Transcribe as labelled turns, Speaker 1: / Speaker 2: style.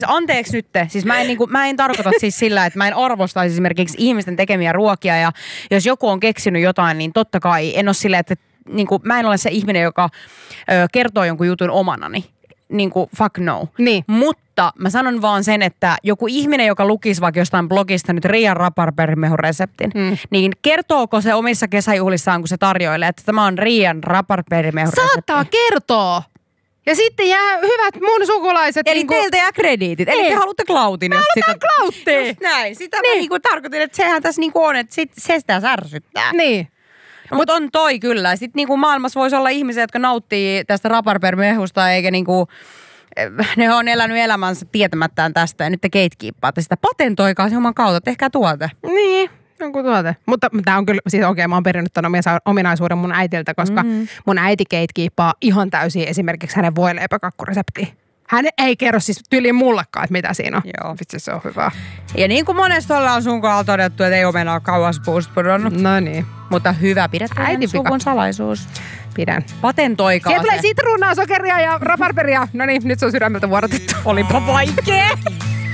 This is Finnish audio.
Speaker 1: Anteeksi nyt, siis mä en tarkoita siis sillä, että mä en arvostaisi esimerkiksi ihmisten tekemiä ruokia ja jos joku on keksinyt jotain, niin totta kai en ole silleen, että mä en ole se ihminen, joka kertoo jonkun jutun omanani. Fuck no.
Speaker 2: Niin.
Speaker 1: Mutta mä sanon vaan sen, että joku ihminen, joka lukisi vaikka jostain blogista nyt Riian raparperimehun reseptin, niin kertooko se omissa kesäjuhlissaan, kun se tarjoilee, että tämä on Riian raparperimehun resepti?
Speaker 2: Saattaa kertoa. Ja sitten jää hyvät mun sukulaiset.
Speaker 1: Eli teiltä jää krediitit. Eli te haluatte klautin.
Speaker 2: Me halutaan klauttia.
Speaker 1: Just näin. Sitä mä tarkoitin, että sehän tässä on, että se sitä särsyttää.
Speaker 2: Niin.
Speaker 1: No, mutta on toi kyllä. Sitten maailmassa voisi olla ihmisiä, jotka nauttii tästä raparpermehusta, eikä ne on elänyt elämänsä tietämättään tästä ja nyt te gatekeeppaatte sitä. Patentoikaa se oman kautta, tehkää tuote.
Speaker 2: Niin, jonkun tuote. Mutta tämä on kyllä, siis mä oon perinnyt ton ominaisuuden mun äitiltä, koska mun äiti gatekeeppaa ihan täysin esimerkiksi hänen voileipäkakkureseptiin. Hän ei kerro siis tyyliin mullekaan, että mitä siinä on.
Speaker 1: Joo.
Speaker 2: Vitsi, se on hyvä.
Speaker 1: Ja niin kuin monesti ollaan sun kohdalla todettu, että ei omena ole kauas puusta pudonnut.
Speaker 2: No niin.
Speaker 1: Mutta hyvä, pidetään suvun salaisuus.
Speaker 2: Pidän.
Speaker 1: Patentoikaa
Speaker 2: Siellä tulee sitruunaa, sokeria ja raparperia. No niin, nyt se on sydämeltä vuorotettu.
Speaker 1: Olipa vaikea.